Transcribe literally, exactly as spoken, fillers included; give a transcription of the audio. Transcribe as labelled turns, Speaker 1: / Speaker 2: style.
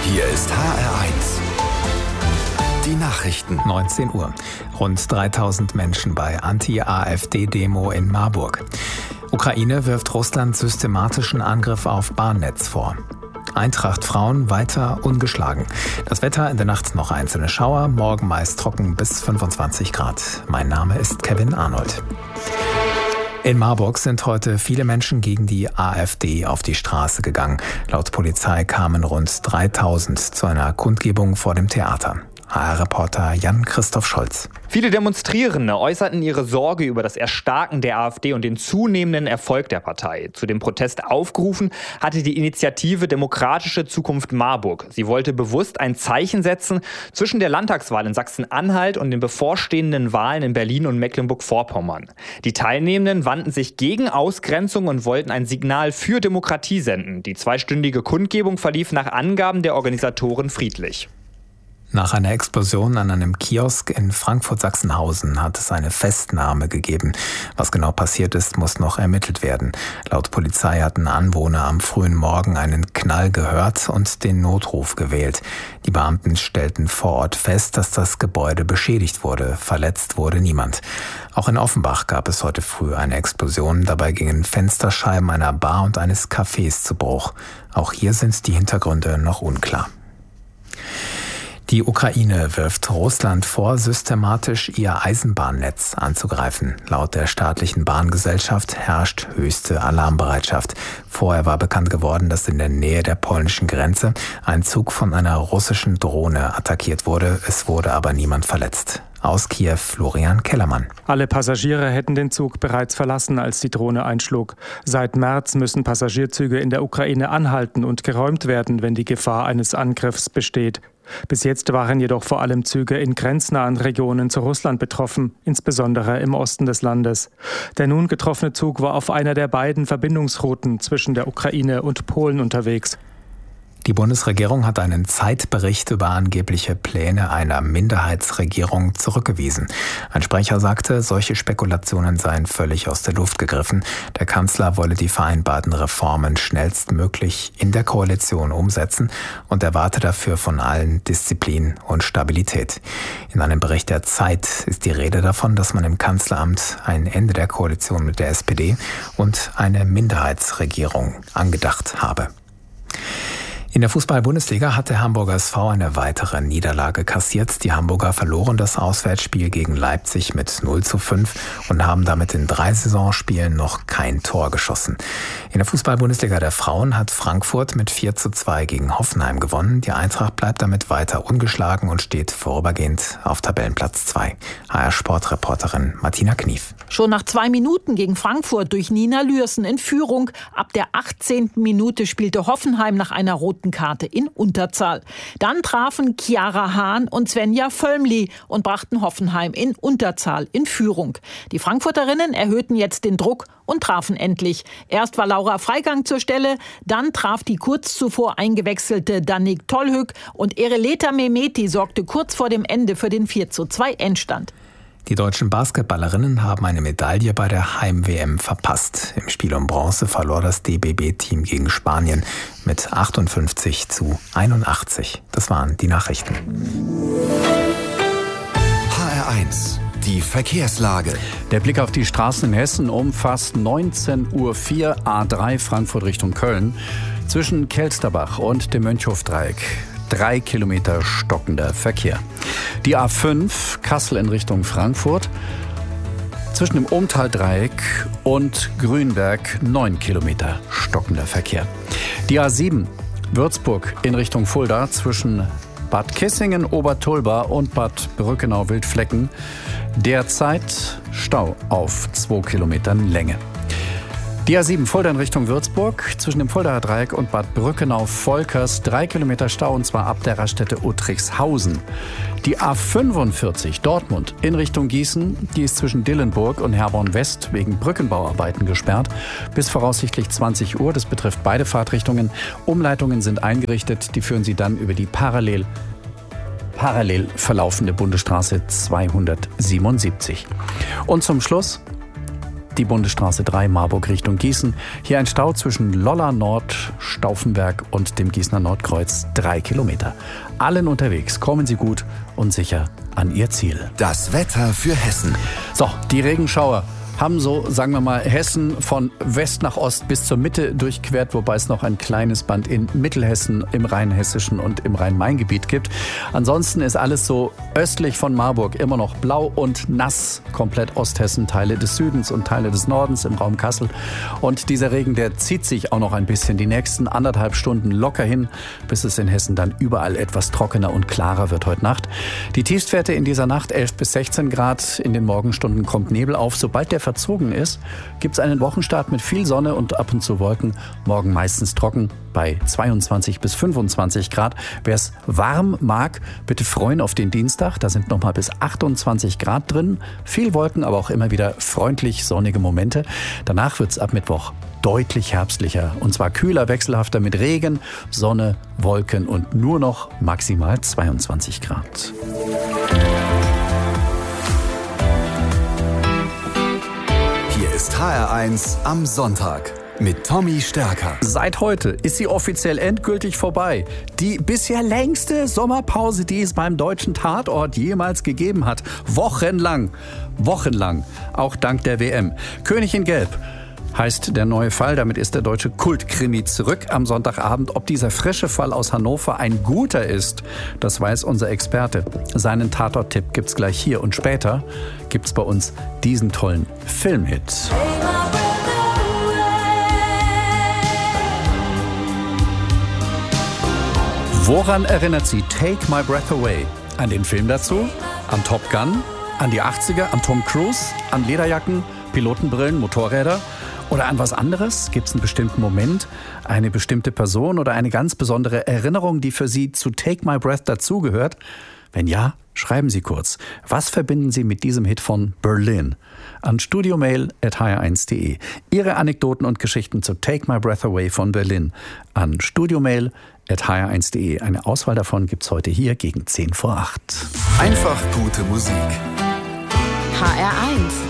Speaker 1: Hier ist H R eins. Die Nachrichten.
Speaker 2: neunzehn Uhr. Rund dreitausend Menschen bei Anti-AfD-Demo in Marburg. Ukraine wirft Russland systematischen Angriff auf Bahnnetz vor. Eintracht Frauen weiter ungeschlagen. Das Wetter in der Nacht noch einzelne Schauer, morgen meist trocken bis fünfundzwanzig Grad. Mein Name ist Kevin Arnold. In Marburg sind heute viele Menschen gegen die AfD auf die Straße gegangen. Laut Polizei kamen rund dreitausend zu einer Kundgebung vor dem Theater. H R-Reporter Jan-Christoph Scholz.
Speaker 3: Viele Demonstrierende äußerten ihre Sorge über das Erstarken der AfD und den zunehmenden Erfolg der Partei. Zu dem Protest aufgerufen hatte die Initiative Demokratische Zukunft Marburg. Sie wollte bewusst ein Zeichen setzen zwischen der Landtagswahl in Sachsen-Anhalt und den bevorstehenden Wahlen in Berlin und Mecklenburg-Vorpommern. Die Teilnehmenden wandten sich gegen Ausgrenzung und wollten ein Signal für Demokratie senden. Die zweistündige Kundgebung verlief nach Angaben der Organisatoren friedlich.
Speaker 2: Nach einer Explosion an einem Kiosk in Frankfurt-Sachsenhausen hat es eine Festnahme gegeben. Was genau passiert ist, muss noch ermittelt werden. Laut Polizei hatten Anwohner am frühen Morgen einen Knall gehört und den Notruf gewählt. Die Beamten stellten vor Ort fest, dass das Gebäude beschädigt wurde. Verletzt wurde niemand. Auch in Offenbach gab es heute früh eine Explosion. Dabei gingen Fensterscheiben einer Bar und eines Cafés zu Bruch. Auch hier sind die Hintergründe noch unklar. Die Ukraine wirft Russland vor, systematisch ihr Eisenbahnnetz anzugreifen. Laut der staatlichen Bahngesellschaft herrscht höchste Alarmbereitschaft. Vorher war bekannt geworden, dass in der Nähe der polnischen Grenze ein Zug von einer russischen Drohne attackiert wurde. Es wurde aber niemand verletzt. Aus Kiew Florian Kellermann.
Speaker 4: Alle Passagiere hätten den Zug bereits verlassen, als die Drohne einschlug. Seit März müssen Passagierzüge in der Ukraine anhalten und geräumt werden, wenn die Gefahr eines Angriffs besteht. Bis jetzt waren jedoch vor allem Züge in grenznahen Regionen zu Russland betroffen, insbesondere im Osten des Landes. Der nun getroffene Zug war auf einer der beiden Verbindungsrouten zwischen der Ukraine und Polen unterwegs.
Speaker 2: Die Bundesregierung hat einen Zeitbericht über angebliche Pläne einer Minderheitsregierung zurückgewiesen. Ein Sprecher sagte, solche Spekulationen seien völlig aus der Luft gegriffen. Der Kanzler wolle die vereinbarten Reformen schnellstmöglich in der Koalition umsetzen und erwarte dafür von allen Disziplin und Stabilität. In einem Bericht der Zeit ist die Rede davon, dass man im Kanzleramt ein Ende der Koalition mit der S P D und eine Minderheitsregierung angedacht habe. In der Fußball-Bundesliga hat der Hamburger S V eine weitere Niederlage kassiert. Die Hamburger verloren das Auswärtsspiel gegen Leipzig mit null zu fünf und haben damit in drei Saisonspielen noch kein Tor geschossen. In der Fußball-Bundesliga der Frauen hat Frankfurt mit vier zu zwei gegen Hoffenheim gewonnen. Die Eintracht bleibt damit weiter ungeschlagen und steht vorübergehend auf Tabellenplatz zwei. H R-Sportreporterin Martina Knief.
Speaker 5: Schon nach zwei Minuten gegen Frankfurt durch Nina Lürsen in Führung. Ab der achtzehnten Minute spielte Hoffenheim nach einer roten Karte in Unterzahl. Dann trafen Chiara Hahn und Svenja Völmli und brachten Hoffenheim in Unterzahl in Führung. Die Frankfurterinnen erhöhten jetzt den Druck und trafen endlich. Erst war Laura Freigang zur Stelle, dann traf die kurz zuvor eingewechselte Danik Tollhück und Ereleta Mehmeti sorgte kurz vor dem Ende für den vier zu zwei Endstand.
Speaker 2: Die deutschen Basketballerinnen haben eine Medaille bei der Heim-W M verpasst. Im Spiel um Bronze verlor das D B B-Team gegen Spanien mit achtundfünfzig zu einundachtzig. Das waren die Nachrichten.
Speaker 1: H R eins. Die Verkehrslage.
Speaker 6: Der Blick auf die Straßen in Hessen um fast neunzehn Uhr vier, A drei Frankfurt Richtung Köln. Zwischen Kelsterbach und dem Mönchhofdreieck. Drei Kilometer stockender Verkehr. Die A fünf Kassel in Richtung Frankfurt. Zwischen dem Ohmtal-Dreieck und Grünberg neun Kilometer stockender Verkehr. Die A sieben Würzburg in Richtung Fulda zwischen Bad Kissingen, Obertulba und Bad Brückenau-Wildflecken. Derzeit Stau auf zwei Kilometern Länge. Die A sieben Fulda in Richtung Würzburg, zwischen dem Fuldaer Dreieck und Bad Brückenau-Volkers, drei Kilometer Stau, und zwar ab der Raststätte Uttrichshausen. Die A fünfundvierzig Dortmund in Richtung Gießen, die ist zwischen Dillenburg und Herborn West wegen Brückenbauarbeiten gesperrt, bis voraussichtlich zwanzig Uhr. Das betrifft beide Fahrtrichtungen. Umleitungen sind eingerichtet, die führen Sie dann über die parallel parallel verlaufende Bundesstraße zweihundertsiebenundsiebzig. Und zum Schluss die Bundesstraße drei Marburg Richtung Gießen. Hier ein Stau zwischen Lolla Nord, Stauffenberg und dem Gießener Nordkreuz. Drei Kilometer. Allen unterwegs. Kommen Sie gut und sicher an Ihr Ziel.
Speaker 1: Das Wetter für Hessen.
Speaker 6: So, die Regenschauer haben so, sagen wir mal, Hessen von West nach Ost bis zur Mitte durchquert, wobei es noch ein kleines Band in Mittelhessen, im Rheinhessischen und im Rhein-Main-Gebiet gibt. Ansonsten ist alles so östlich von Marburg immer noch blau und nass. Komplett Osthessen, Teile des Südens und Teile des Nordens im Raum Kassel. Und dieser Regen, der zieht sich auch noch ein bisschen die nächsten anderthalb Stunden locker hin, bis es in Hessen dann überall etwas trockener und klarer wird heute Nacht. Die Tiefstwerte in dieser Nacht elf bis sechzehn Grad. In den Morgenstunden kommt Nebel auf. Sobald der verzogen ist, gibt es einen Wochenstart mit viel Sonne und ab und zu Wolken. Morgen meistens trocken bei zweiundzwanzig bis fünfundzwanzig Grad. Wer es warm mag, bitte freuen auf den Dienstag. Da sind noch mal bis achtundzwanzig Grad drin. Viel Wolken, aber auch immer wieder freundlich sonnige Momente. Danach wird es ab Mittwoch deutlich herbstlicher. Und zwar kühler, wechselhafter mit Regen, Sonne, Wolken und nur noch maximal zweiundzwanzig Grad.
Speaker 1: Ist H R eins am Sonntag mit Tommy Stärker.
Speaker 6: Seit heute ist sie offiziell endgültig vorbei. Die bisher längste Sommerpause, die es beim deutschen Tatort jemals gegeben hat. Wochenlang. Wochenlang. Auch dank der W M. König in Gelb heißt der neue Fall. Damit ist der deutsche Kultkrimi zurück am Sonntagabend. Ob dieser frische Fall aus Hannover ein guter ist, das weiß unser Experte. Seinen Tatort-Tipp gibt's gleich hier. Und später gibt's bei uns diesen tollen Filmhit. Woran erinnert Sie Take My Breath Away? An den Film dazu? An Top Gun? An die achtziger? An Tom Cruise? An Lederjacken? Pilotenbrillen? Motorräder? Oder an was anderes? Gibt es einen bestimmten Moment, eine bestimmte Person oder eine ganz besondere Erinnerung, die für Sie zu Take My Breath dazugehört? Wenn ja, schreiben Sie kurz. Was verbinden Sie mit diesem Hit von Berlin? An studiomail at h r eins punkt d e. Ihre Anekdoten und Geschichten zu Take My Breath Away von Berlin an studiomail at h r eins punkt d e. Eine Auswahl davon gibt's heute hier gegen zehn vor acht.
Speaker 1: Einfach gute Musik.
Speaker 7: H R eins